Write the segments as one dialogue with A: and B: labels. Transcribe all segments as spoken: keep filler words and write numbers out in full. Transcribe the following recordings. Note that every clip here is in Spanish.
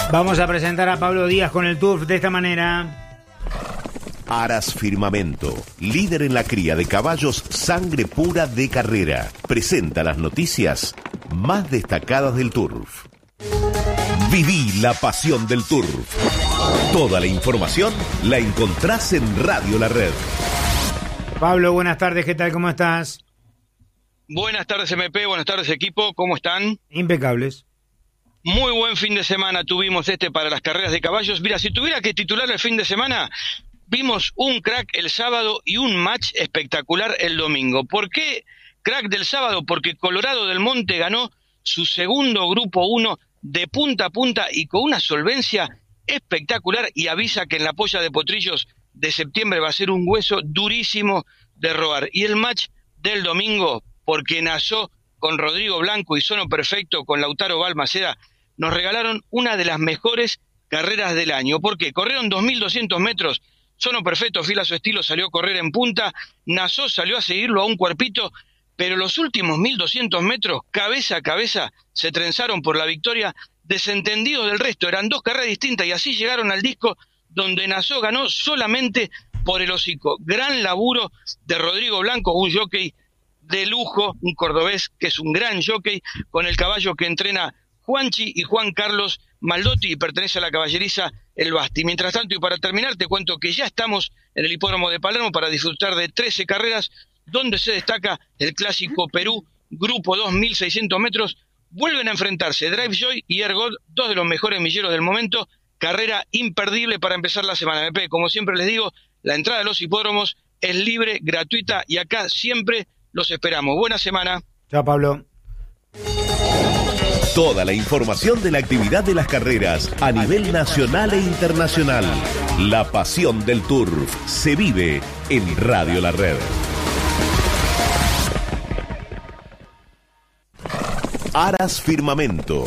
A: Vamos a presentar a Pablo Díaz con el Turf de esta manera.
B: Aras Firmamento, líder en la cría de caballos sangre pura de carrera, presenta las noticias más destacadas del Turf. Viví la pasión del Turf. Toda la información la encontrás en Radio La Red.
A: Pablo, buenas tardes, ¿qué tal? ¿Cómo estás?
C: Buenas tardes, M P, buenas tardes, equipo, ¿cómo están?
A: Impecables.
C: Muy buen fin de semana tuvimos este para las carreras de caballos. Mira, si tuviera que titular el fin de semana, vimos un crack el sábado y un match espectacular el domingo. ¿Por qué crack del sábado? Porque Colorado del Monte ganó su segundo Grupo uno de punta a punta y con una solvencia espectacular, y avisa que en la polla de potrillos de septiembre va a ser un hueso durísimo de robar. Y el match del domingo, porque nació con Rodrigo Blanco y Sono Perfecto con Lautaro Balmaceda, nos regalaron una de las mejores carreras del año. ¿Por qué? Corrieron dos mil doscientos metros, Sono Perfecto, fiel a su estilo, salió a correr en punta, Nassau salió a seguirlo a un cuerpito, pero los últimos mil doscientos metros, cabeza a cabeza, se trenzaron por la victoria, desentendidos del resto. Eran dos carreras distintas y así llegaron al disco donde Nassau ganó solamente por el hocico. Gran laburo de Rodrigo Blanco, un jockey de lujo, un cordobés que es un gran jockey, con el caballo que entrena Juanchi y Juan Carlos Maldotti, y pertenece a la caballeriza El Basti. Mientras tanto, y para terminar, te cuento que ya estamos en el hipódromo de Palermo para disfrutar de trece carreras, donde se destaca el clásico Perú, Grupo dos, mil seiscientos metros. Vuelven a enfrentarse Drive Joy y Ergot, dos de los mejores milleros del momento. Carrera imperdible para empezar la semana. M P, como siempre les digo, la entrada a los hipódromos es libre, gratuita, y acá siempre los esperamos. Buena semana.
A: Chao, Pablo.
B: Toda la información de la actividad de las carreras a nivel nacional e internacional. La pasión del Turf se vive en Radio La Red. Aras Firmamento.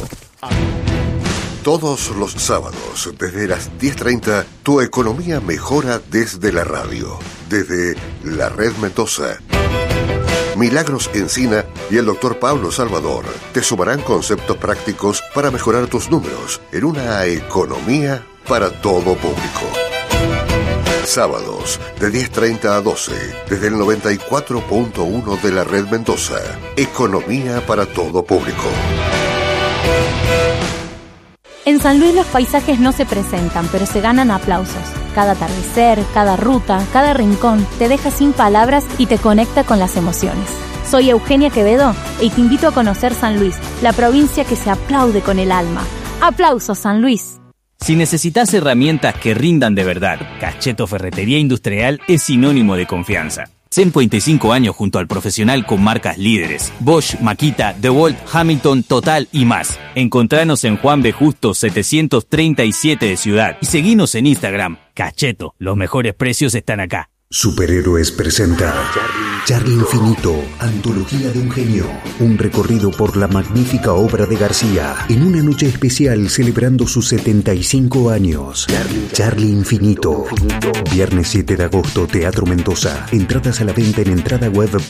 D: Todos los sábados, desde las diez treinta, tu economía mejora desde la radio. Desde La Red Mendoza, Milagros Encina y el doctor Pablo Salvador te sumarán conceptos prácticos para mejorar tus números en una economía para todo público. Sábados, de diez treinta a doce, desde el noventa y cuatro punto uno de La Red Mendoza. Economía para todo público.
E: En San Luis los paisajes no se presentan, pero se ganan aplausos. Cada atardecer, cada ruta, cada rincón te deja sin palabras y te conecta con las emociones. Soy Eugenia Quevedo y te invito a conocer San Luis, la provincia que se aplaude con el alma. ¡Aplausos, San Luis!
F: Si necesitas herramientas que rindan de verdad, Cacheto Ferretería Industrial es sinónimo de confianza. cincuenta y cinco años junto al profesional con marcas líderes: Bosch, Makita, DeWalt, Hamilton, Total y más. Encontranos en Juan B. Justo setecientos treinta y siete de Ciudad y seguinos en Instagram. Cacheto, los mejores precios están acá.
G: Superhéroes presenta Charlie Infinito, antología de un genio. Un recorrido por la magnífica obra de García en una noche especial celebrando sus setenta y cinco años. Charlie Infinito. Viernes siete de agosto, Teatro Mendoza. Entradas a la venta en entrada web.